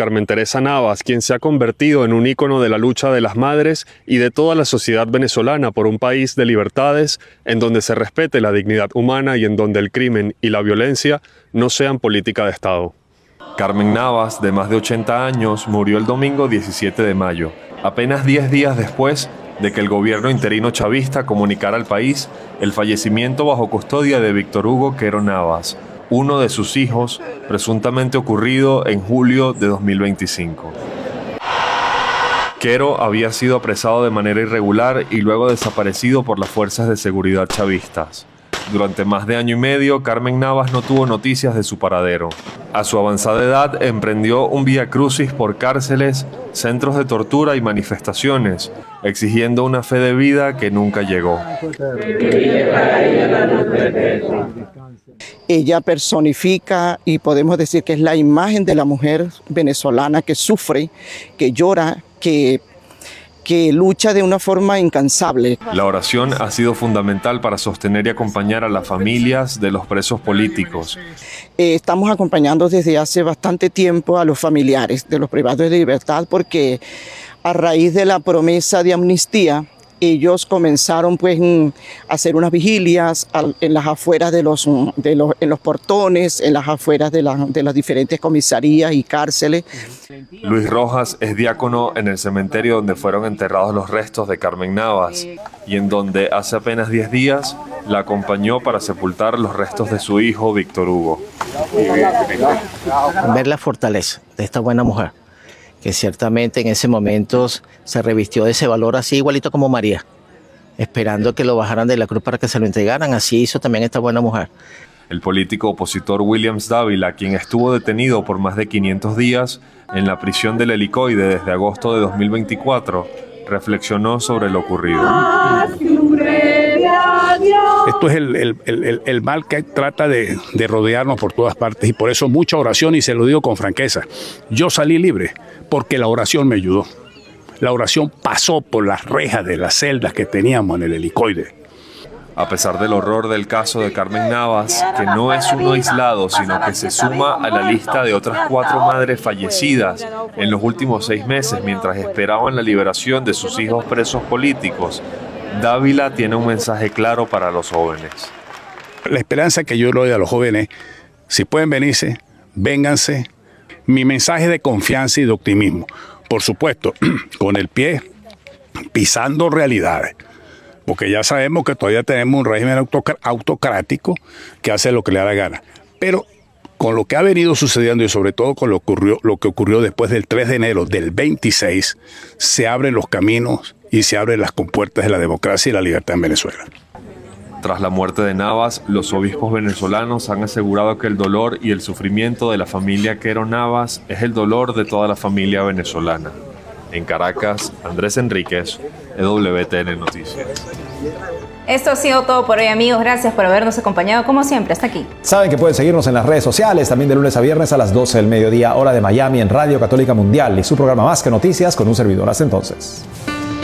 Carmen Teresa Navas, quien se ha convertido en un ícono de la lucha de las madres y de toda la sociedad venezolana por un país de libertades, en donde se respete la dignidad humana y en donde el crimen y la violencia no sean política de Estado. Carmen Navas, de más de 80 años, murió el domingo 17 de mayo, apenas 10 días después de que el gobierno interino chavista comunicara al país el fallecimiento bajo custodia de Víctor Hugo Quero Navas, uno de sus hijos, presuntamente ocurrido en julio de 2025. Quero había sido apresado de manera irregular y luego desaparecido por las fuerzas de seguridad chavistas. Durante más de año y medio, Carmen Navas no tuvo noticias de su paradero. A su avanzada edad, emprendió un viacrucis por cárceles, centros de tortura y manifestaciones, exigiendo una fe de vida que nunca llegó. Ella personifica y podemos decir que es la imagen de la mujer venezolana que sufre, que llora, que lucha de una forma incansable. La oración ha sido fundamental para sostener y acompañar a las familias de los presos políticos. Estamos acompañando desde hace bastante tiempo a los familiares de los privados de libertad porque a raíz de la promesa de amnistía, ellos comenzaron pues a hacer unas vigilias en las afueras en los portones, en las afueras de las diferentes comisarías y cárceles. Luis Rojas es diácono en el cementerio donde fueron enterrados los restos de Carmen Navas y en donde hace apenas 10 días la acompañó para sepultar los restos de su hijo Víctor Hugo. Ver la fortaleza de esta buena mujer, que ciertamente en ese momento se revistió de ese valor así igualito como María, esperando que lo bajaran de la cruz para que se lo entregaran. Así hizo también esta buena mujer. El político opositor Williams Dávila, quien estuvo detenido por más de 500 días en la prisión del Helicoide desde agosto de 2024, reflexionó sobre lo ocurrido. Esto es el mal que trata de rodearnos por todas partes y por eso mucha oración, y se lo digo con franqueza. Yo salí libre porque la oración me ayudó. La oración pasó por las rejas de las celdas que teníamos en el Helicoide. A pesar del horror del caso de Carmen Navas, que no es uno aislado, sino que se suma a la lista de otras 4 madres fallecidas en los últimos 6 meses mientras esperaban la liberación de sus hijos presos políticos, Dávila tiene un mensaje claro para los jóvenes. La esperanza que yo le doy a los jóvenes, si pueden venirse, vénganse. Mi mensaje de confianza y de optimismo, por supuesto, con el pie pisando realidades. Porque ya sabemos que todavía tenemos un régimen autocrático que hace lo que le da la gana. Pero con lo que ha venido sucediendo y sobre todo con lo que ocurrió después del 3 de enero del 26, se abren los caminos y se abren las compuertas de la democracia y la libertad en Venezuela. Tras la muerte de Navas, los obispos venezolanos han asegurado que el dolor y el sufrimiento de la familia Quero Navas es el dolor de toda la familia venezolana. En Caracas, Andrés Enríquez, EWTN Noticias. Esto ha sido todo por hoy, amigos. Gracias por habernos acompañado como siempre. Hasta aquí. Saben que pueden seguirnos en las redes sociales, también de lunes a viernes a las 12 del mediodía, hora de Miami, en Radio Católica Mundial, y su programa Más que Noticias con un servidor. Hasta entonces.